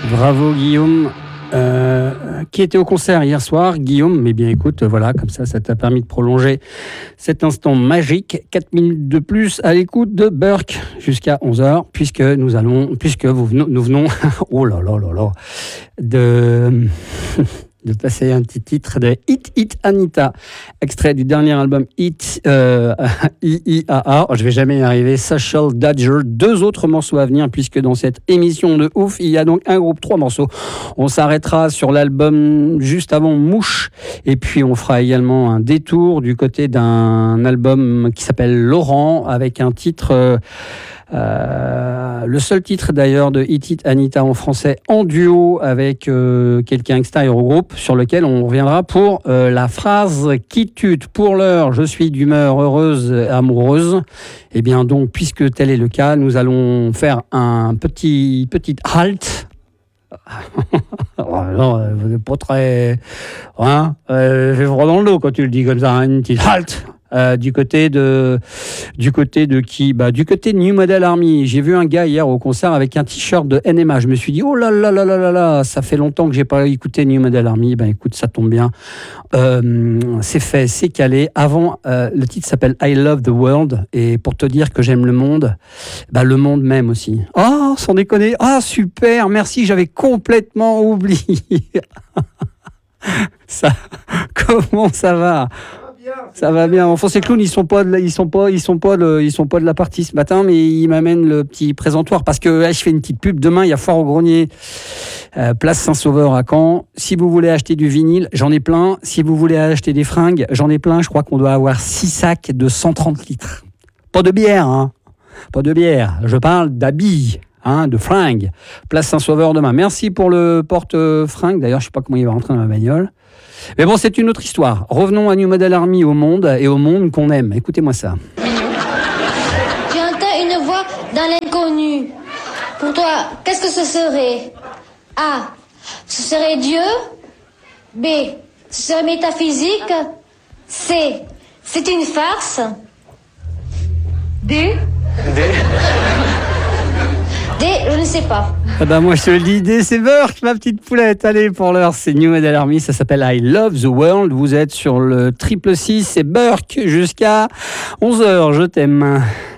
Bravo Guillaume, qui était au concert hier soir. Guillaume, mais bien écoute, voilà, comme ça t'a permis de prolonger cet instant magique. 4 minutes de plus à l'écoute de Burke jusqu'à 11h, puisque nous venons, oh là là là là, de passer un petit titre de Hit Anita, extrait du dernier album Hit IIAA. Je vais jamais y arriver. Social Dodger. 2 autres morceaux à venir, puisque dans cette émission de ouf, il y a donc un groupe, 3 morceaux. On s'arrêtera sur l'album juste avant Mouche, et puis on fera également un détour du côté d'un album qui s'appelle Laurent, avec un titre. Le seul titre d'ailleurs de Hit Anita en français en duo avec quelqu'un extérieur au groupe, sur lequel on reviendra pour la phrase qui tue. Pour l'heure, je suis d'humeur heureuse et amoureuse. Et bien donc, puisque tel est le cas, nous allons faire un petit halt. Non, vous n'êtes pas très... j'ai froid dans le dos quand tu le dis comme ça, une petite halt. Du côté de qui? Du côté de New Model Army. J'ai vu un gars hier au concert avec un t-shirt de NMA. Je me suis dit, oh là là là là là là, ça fait longtemps que j'ai pas écouté New Model Army. Écoute, ça tombe bien. C'est fait, c'est calé. Avant, le titre s'appelle I Love the World. Et pour te dire que j'aime le monde, le monde m'aime aussi. Oh, sans déconner. Ah, super, merci, j'avais complètement oublié. Ça, comment ça va? Ça va bien. Enfin, ces clowns, ils sont pas de la partie ce matin, mais ils m'amènent le petit présentoir parce que je fais une petite pub. Demain, il y a Foire au Grenier, place Saint-Sauveur à Caen. Si vous voulez acheter du vinyle, j'en ai plein. Si vous voulez acheter des fringues, j'en ai plein. Je crois qu'on doit avoir 6 sacs de 130 litres. Pas de bière, hein. Pas de bière. Je parle d'habits. De fringues. Place Saint-Sauveur demain. Merci pour le porte-fringue. D'ailleurs, je sais pas comment il va rentrer dans ma bagnole. Mais bon, c'est une autre histoire. Revenons à New Model Army, au monde et au monde qu'on aime. Écoutez-moi ça. Tu entends une voix dans l'inconnu. Pour toi, qu'est-ce que ce serait? A. Ce serait Dieu. B. Ce serait métaphysique. C. C'est une farce. D. D, je ne sais pas. Moi je te le dis, D c'est Burke, ma petite poulette. Allez, pour l'heure, c'est New Model Army, ça s'appelle I Love the World. Vous êtes sur le 666, c'est Burke jusqu'à 11h, je t'aime.